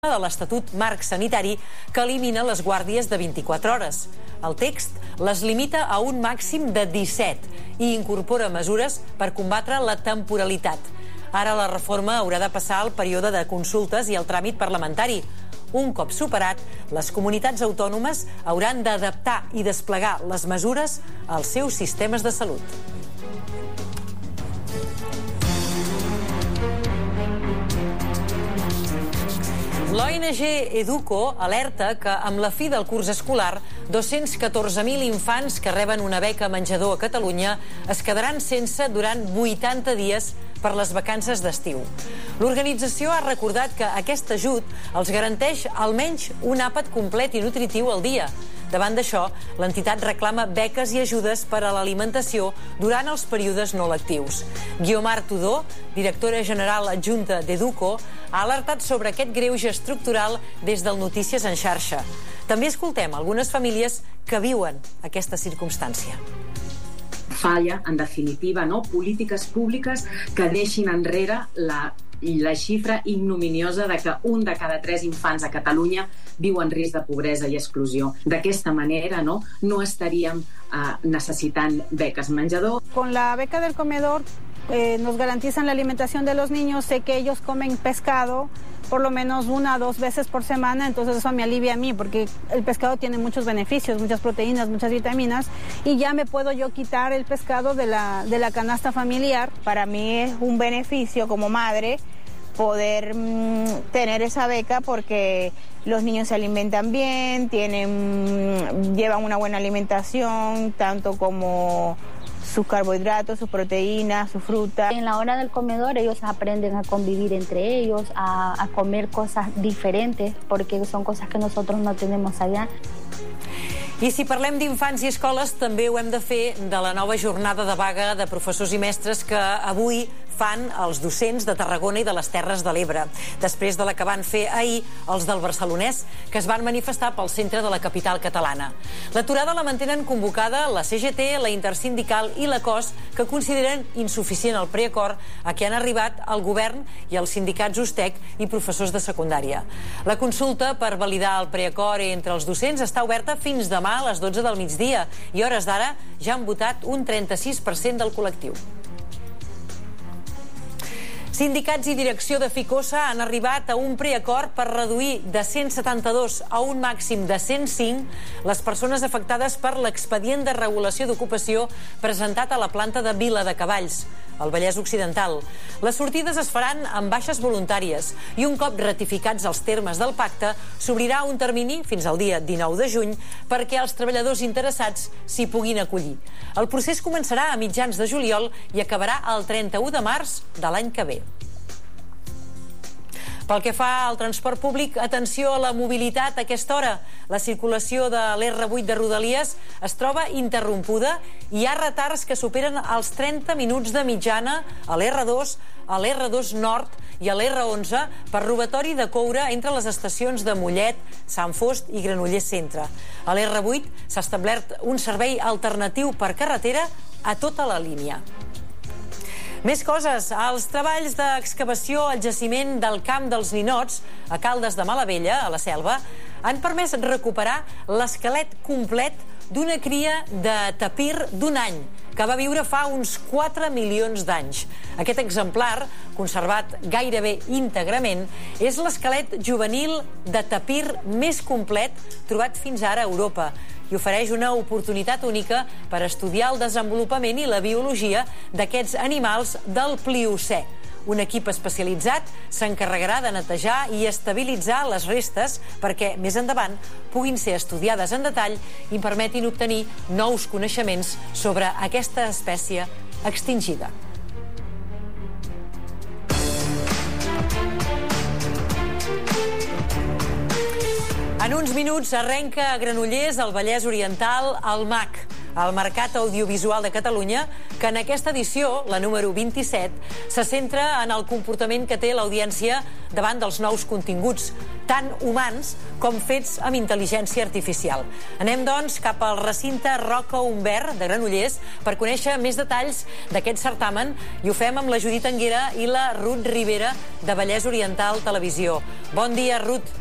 de l'Estatut Marc Sanitari que elimina les guàrdies de 24 hores. El text les limita a un màxim de 17 i incorpora mesures per combatre la temporalitat. Ara la reforma haurà de passar al període de consultes i el tràmit parlamentari. Un cop superat, les comunitats autònomes hauran d'adaptar i desplegar les mesures als seus sistemes de salut. L'ONG Educo alerta que amb la fi del curs escolar 214.000 infants que reben una beca menjador a Catalunya es quedaran sense durant 80 dies per les vacances d'estiu. L'organització ha recordat que aquest ajut els garanteix almenys un àpat complet i nutritiu al dia. Davant d'això, l'entitat reclama beques i ajudes per a l'alimentació durant els períodes no lectius. Guiomar Tudó, directora general adjunta d'Educo, ha alertat sobre aquest greuge estructural des del Notícies en xarxa. També escoltem algunes famílies que viuen aquesta circumstància. Falla, en definitiva, polítiques públiques que deixin enrere la xifra ignominiosa de que un de cada 3 infants a Catalunya viu en risc de pobresa i exclusió. D'aquesta manera no estaríem necesitant beques menjador. Con la beca del comedor nos garantizan la alimentación de los niños. Sé que ellos comen pescado por lo menos 1 o 2 veces por semana, entonces eso me alivia a mí, porque el pescado tiene muchos beneficios, muchas proteínas, muchas vitaminas, y ya me puedo yo quitar el pescado de la canasta familiar. Para mí es un beneficio como madre poder tener esa beca porque los niños se alimentan bien, llevan una buena alimentación, tanto como sus carbohidratos, sus proteínas, su fruta. En la hora del comedor ellos aprenden a convivir entre ellos, a comer cosas diferentes, porque son cosas que nosotros no tenemos allá. I si parlem d'infants i escoles, també ho hem de fer de la nova jornada de vaga de professors i mestres que avui fan els docents de Tarragona i de les Terres de l'Ebre, després de la que van fer ahir els del Barcelonès, que es van manifestar pel centre de la capital catalana. L'aturada la mantenen convocada la CGT, la Intersindical i la COS, que consideren insuficient el preacord a què han arribat el govern i els sindicats USTEC i professors de secundària. La consulta per validar el preacord entre els docents està oberta fins demà a les 12 del migdia i a hores d'ara ja han votat un 36% del col·lectiu. Sindicats i direcció de Ficosa han arribat a un preacord per reduir de 172 a un màxim de 105 les persones afectades per l'expedient de regulació d'ocupació presentat a la planta de Viladecavalls, al Vallès Occidental. Les sortides es faran amb baixes voluntàries i un cop ratificats els termes del pacte s'obrirà un termini fins al dia 19 de juny perquè els treballadors interessats s'hi puguin acollir. El procés començarà a mitjans de juliol i acabarà el 31 de març de l'any que ve. Pel que fa al transport públic, atenció a la mobilitat a aquesta hora. La circulació de l'R8 de Rodalies es troba interrompuda i hi ha retards que superen els 30 minuts de mitjana a l'R2, a l'R2 Nord i a l'R11 per robatori de coure entre les estacions de Mollet, Sant Fost i Granollers Centre. A l'R8 s'ha establert un servei alternatiu per carretera a tota la línia. Més coses. Els treballs d'excavació al jaciment del Camp dels Ninots, a Caldes de Malavella, a la Selva, han permès recuperar l'esquelet complet d'una cria de tapir d'1 any, que va viure fa uns 4 milions d'anys. Aquest exemplar, conservat gairebé íntegrament, és l'esquelet juvenil de tapir més complet trobat fins ara a Europa i ofereix una oportunitat única per estudiar el desenvolupament i la biologia d'aquests animals del Pliocè. Un equip especialitzat s'encarregarà de netejar i estabilitzar les restes perquè, més endavant, puguin ser estudiades en detall i permetin obtenir nous coneixements sobre aquesta espècie extingida. En uns minuts arrenca a Granollers, al Vallès Oriental, el MAC, al mercat audiovisual de Catalunya, que en aquesta edició, la número 27, se centra en el comportament que té l'audiència davant dels nous continguts, tant humans com fets amb intel·ligència artificial. Anem, doncs, cap al recinte Roca Humbert de Granollers per conèixer més detalls d'aquest certamen, i ho fem amb la Judit Anguera i la Ruth Rivera de Vallès Oriental Televisió. Bon dia, Ruth.